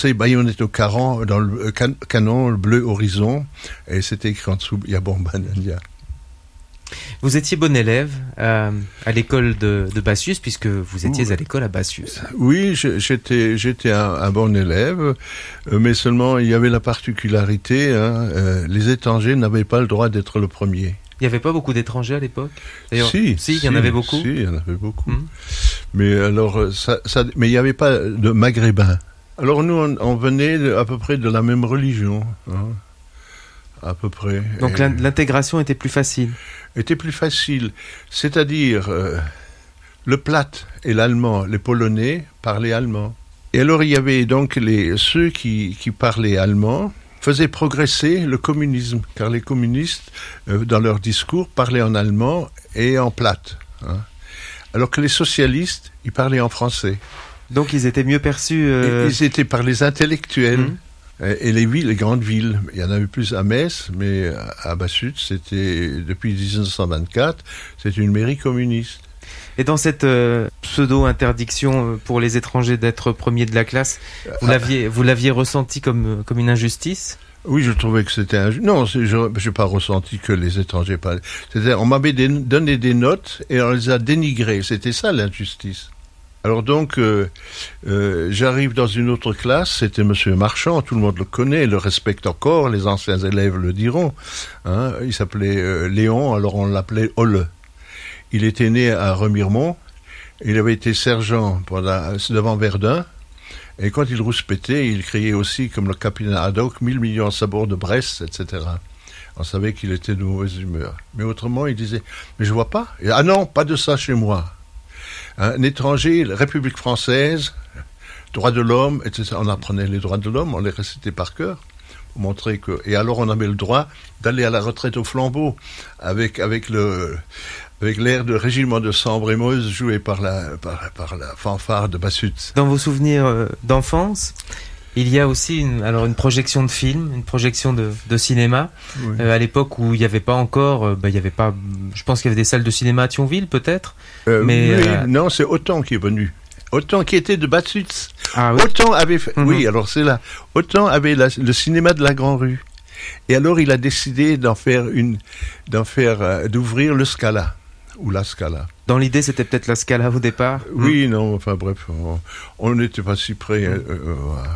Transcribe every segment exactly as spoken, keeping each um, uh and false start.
C'est baïonnette au caron, dans le can- canon, le bleu horizon, et c'était écrit en dessous, il y a Bomba Nandia. Vous étiez bon élève euh, à l'école de, de Bassius, puisque vous étiez Ouh. à l'école à Bassius. Oui, je- j'étais, j'étais un, un bon élève, euh, mais seulement il y avait la particularité, hein, euh, les étrangers n'avaient pas le droit d'être le premier. Il n'y avait pas beaucoup d'étrangers à l'époque? D'ailleurs, Si, si, il y en avait beaucoup. Si, il y en avait beaucoup. Mhm. Mais alors, ça, ça, mais il n'y avait pas de maghrébins. Alors nous, on, on venait de- à peu près de la même religion, hein, à peu près. Donc Et- l'in- l'intégration était plus facile. était plus facile. C'est-à-dire, euh, le platte et l'allemand, les Polonais parlaient allemand. Et alors, il y avait donc les, ceux qui, qui parlaient allemand faisaient progresser le communisme, car les communistes, euh, dans leur discours, parlaient en allemand et en platte, hein. Alors que les socialistes, ils parlaient en français. Donc ils étaient mieux perçus. euh, Et ils étaient par les intellectuels. Mhm. Et et les villes, les grandes villes, il y en avait plus à Metz, mais à Bassut, c'était, depuis dix-neuf cent vingt-quatre, c'est une mairie communiste. Et dans cette euh, pseudo-interdiction euh, pour les étrangers d'être premier de la classe, vous Ah. l'aviez, vous l'aviez ressenti comme, euh, comme une injustice? Oui, je trouvais que c'était un... Non, c'est- je n'ai pas ressenti que les étrangers parlaient. C'est-à-dire, on m'avait dé- donné des notes et on les a dénigrées. C'était ça l'injustice. Alors donc, euh, euh, j'arrive dans une autre classe, c'était Monsieur Marchand, tout le monde le connaît, le respecte encore, les anciens élèves le diront. Hein, il s'appelait euh, Léon, alors on l'appelait Olle. Il était né à Remiremont, il avait été sergent pendant, devant Verdun, et quand il rouspétait, il criait aussi, comme le capitaine Haddock, mille millions à sabord de Brest, et cetera. On savait qu'il était de mauvaise humeur. Mais autrement, il disait, mais je vois pas. Et, ah non, pas de ça chez moi. Un étranger, la République française, droits de l'homme, et cetera. On apprenait les droits de l'homme, on les récitait par cœur, pour montrer que... Et alors on avait le droit d'aller à la retraite au flambeau, avec, avec le... avec l'air de régiment de Sambre-et-Meuse joué par la, par, par la fanfare de Bassut. Dans vos souvenirs euh, d'enfance, il y a aussi une, alors une projection de film, une projection de, de cinéma, Oui. euh, à l'époque où il n'y avait pas encore, euh, bah, il y avait pas, je pense qu'il y avait des salles de cinéma à Thionville peut-être. Euh, Mais, oui, euh, non, c'est Autant qui est venu. Autant qui était de Bassut. Ah oui. Autant avait fait... Mhm. Oui, alors c'est là. Autant avait la- le cinéma de la Grand-Rue. Et alors il a décidé d'en faire une... d'en faire... euh, d'ouvrir le Scala. Ou la Scala. Dans l'idée, c'était peut-être la Scala au départ. Oui, non, enfin bref, on- on n'était pas si près. euh, euh,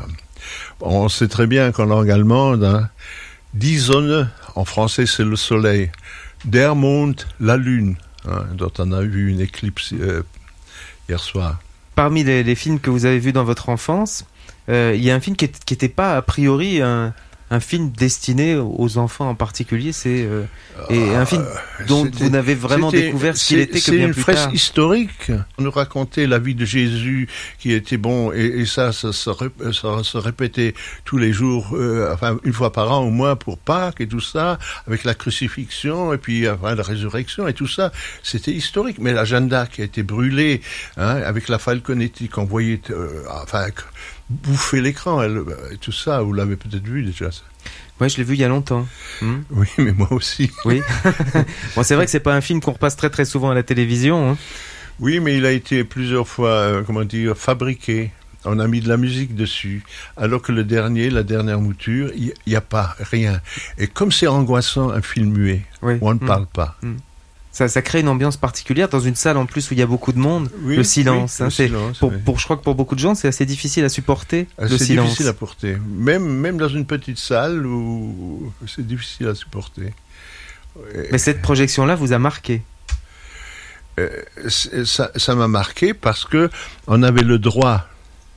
on sait très bien qu'en langue allemande, hein, die Sonne, en français c'est le soleil, der Mond, la lune, hein, dont on a vu une éclipse euh, hier soir. Parmi les, les films que vous avez vus dans votre enfance, euh, il y a un film qui n'était pas a priori un, un film destiné aux enfants en particulier. C'est euh, et un film dont C'était- vous n'avez vraiment c'était- découvert ce qu'il c'est- était que C'est bien une plus fresque tard. historique. On nous racontait la vie de Jésus qui était bon, et, et ça, ça, se ré- ça se répétait tous les jours, euh, enfin une fois par an au moins pour Pâques et tout ça, avec la crucifixion et puis enfin, la résurrection et tout ça. C'était historique. Mais la Jeanne d'Arc qui a été brûlée, hein, avec la Falconetti qu'on voyait, euh, enfin bouffer l'écran, elle, et tout ça, vous l'avez peut-être vu déjà. Ça. Ouais, je l'ai vu il y a longtemps. Hmm. Oui, mais moi aussi. Oui. Bon, c'est vrai que c'est pas un film qu'on repasse très très souvent à la télévision. Hein. Oui, mais il a été plusieurs fois, euh, comment dire, fabriqué. On a mis de la musique dessus, alors que le dernier, la dernière mouture, il n'y a pas rien. Et comme c'est angoissant, un film muet, Oui. où on ne Hmm. parle pas. Ça, ça crée une ambiance particulière dans une salle en plus où il y a beaucoup de monde. Oui, le silence, oui, hein, le c'est silence, pour, oui. pour, je crois que pour beaucoup de gens, c'est assez difficile à supporter Ah, le c'est silence. difficile à porter. Même, même dans une petite salle où c'est difficile à supporter. Et- Mais cette projection-là vous a marqué. Euh, c'est- ça, ça m'a marqué parce que on avait le droit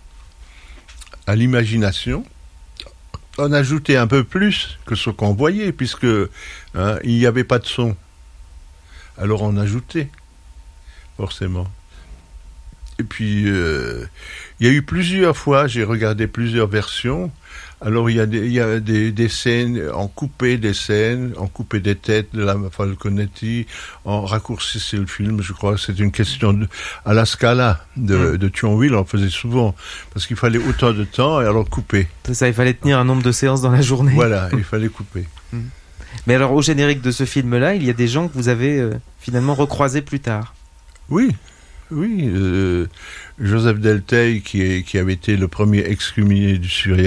à l'imagination. On ajoutait un peu plus que ce qu'on voyait, puisque hein, il n'y avait pas de son. Alors on ajoutait, forcément. Et puis, euh, il y a eu plusieurs fois, j'ai regardé plusieurs versions. Alors il y a des, il y a des, des scènes, on coupait des scènes, on coupait des têtes de la Falconetti, on raccourcissait le film, je crois que c'est une question de, à la Scala de, Mm. de Thionville, on le faisait souvent, parce qu'il fallait autant de temps, et alors couper. C'est ça, il fallait tenir un nombre de séances dans la journée. Voilà, il fallait couper. Mais alors au générique de ce film-là, il y a des gens que vous avez euh, finalement recroisés plus tard. Oui, oui, euh, Joseph Delteil, qui, est, qui avait été le premier excommunié du Syriaque,